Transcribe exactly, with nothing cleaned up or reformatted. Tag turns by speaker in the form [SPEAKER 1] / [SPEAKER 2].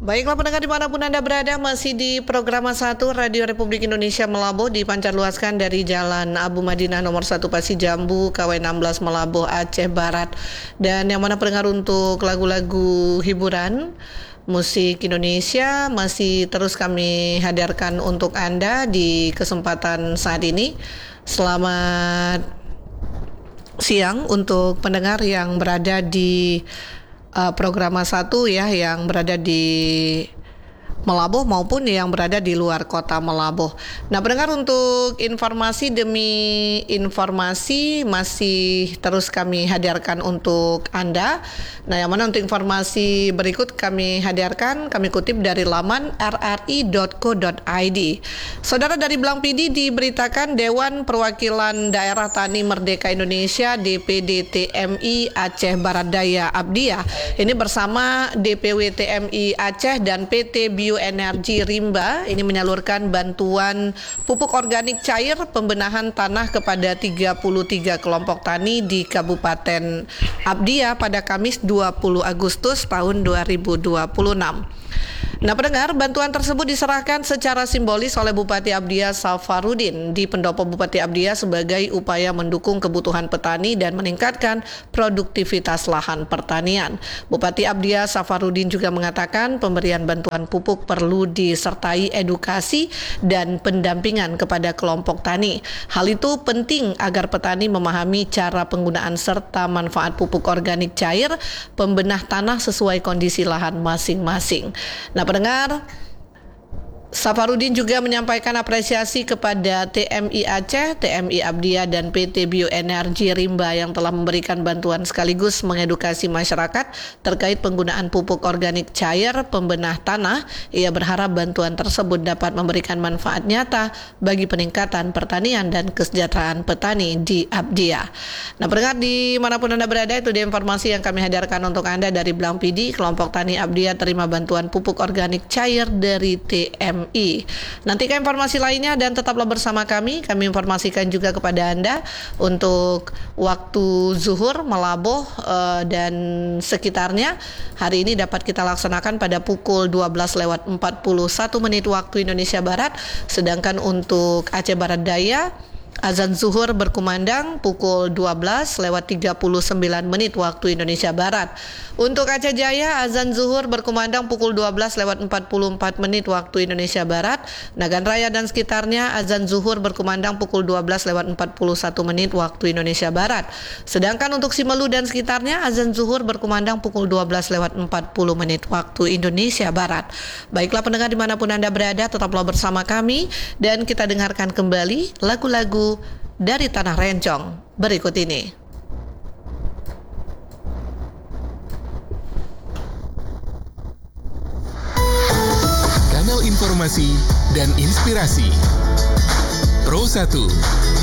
[SPEAKER 1] Baiklah pendengar dimanapun Anda berada, masih di program satu Radio Republik Indonesia Melabuh dipancarluaskan dari Jalan Abu Madinah nomor satu Pasi Jambu, K W enam belas Melabuh, Aceh Barat. Dan yang mana pendengar untuk lagu-lagu hiburan musik Indonesia masih terus kami hadirkan untuk Anda di kesempatan saat ini. Selamat siang untuk pendengar yang berada di Uh, program satu ya, yang berada di Melabuh maupun yang berada di luar kota Melabuh. Nah pendengar, untuk informasi demi informasi masih terus kami hadirkan untuk Anda. Nah yang mana untuk informasi berikut kami hadirkan, kami kutip dari laman r r i dot co dot i d. Saudara, dari Blang P D diberitakan Dewan Perwakilan Daerah Tani Merdeka Indonesia D P D T M I Aceh Barat Daya Abdiya ini bersama D P W T M I Aceh dan P T Bioenergi Rimba ini menyalurkan bantuan pupuk organik cair pembenahan tanah kepada tiga puluh tiga kelompok tani di Kabupaten Abdiya pada Kamis dua puluh Agustus tahun dua ribu dua puluh enam. Nah pendengar, bantuan tersebut diserahkan secara simbolis oleh Bupati Abdiya Safarudin di Pendopo Bupati Abdiya sebagai upaya mendukung kebutuhan petani dan meningkatkan produktivitas lahan pertanian. Bupati Abdiya Safarudin juga mengatakan pemberian bantuan pupuk perlu disertai edukasi dan pendampingan kepada kelompok tani. Hal itu penting agar petani memahami cara penggunaan serta manfaat pupuk organik cair pembenah tanah sesuai kondisi lahan masing-masing. Nah pendengar, Safarudin juga menyampaikan apresiasi kepada T M I Aceh, T M I Abdiya, dan P T Bioenergi Rimba yang telah memberikan bantuan sekaligus mengedukasi masyarakat terkait penggunaan pupuk organik cair pembenah tanah. Ia berharap bantuan tersebut dapat memberikan manfaat nyata bagi peningkatan pertanian dan kesejahteraan petani di Abdiya. Nah pendengar dimanapun Anda berada, itu dia informasi yang kami hadirkan untuk Anda dari Blang P D. Kelompok Tani Abdiya terima bantuan pupuk organik cair dari T M I. Nantikan informasi lainnya dan tetaplah bersama kami. Kami informasikan juga kepada Anda untuk waktu zuhur Melabuh uh, dan sekitarnya hari ini dapat kita laksanakan pada pukul dua belas lewat empat puluh satu menit waktu Indonesia Barat. Sedangkan untuk Aceh Barat Daya, azan zuhur berkumandang pukul dua belas lewat tiga puluh sembilan menit waktu Indonesia Barat. Untuk Aceh Jaya, azan zuhur berkumandang pukul dua belas lewat empat puluh empat menit waktu Indonesia Barat. Nagan Raya dan sekitarnya, azan zuhur berkumandang pukul dua belas lewat empat puluh satu menit waktu Indonesia Barat. Sedangkan untuk Simelu dan sekitarnya, azan zuhur berkumandang pukul dua belas lewat empat puluh menit waktu Indonesia Barat. Baiklah pendengar dimanapun Anda berada, tetaplah bersama kami dan kita dengarkan kembali lagu-lagu dari Tanah Rencong berikut ini.
[SPEAKER 2] Kanal informasi dan inspirasi Pro satu